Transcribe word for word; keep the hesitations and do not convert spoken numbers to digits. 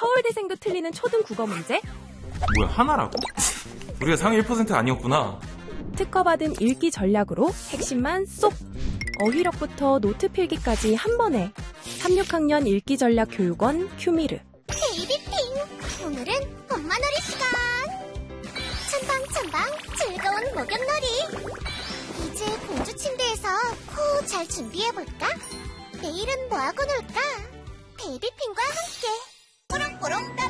서울대생도 틀리는 초등 국어 문제? 뭐야, 하나라고? 우리가 상위 일 퍼센트 아니었구나. 특허받은 읽기 전략으로 핵심만 쏙! 어휘력부터 노트 필기까지 한 번에. 삼, 육 학년 읽기 전략 교육원 큐미르. 베이비핑! 오늘은 엄마놀이 시간! 첨방첨방 즐거운 목욕놀이! 이제 공주 침대에서 코 잘 준비해볼까? 내일은 뭐하고 놀까? 베이비핑과 함께! 꼬롱꼬롱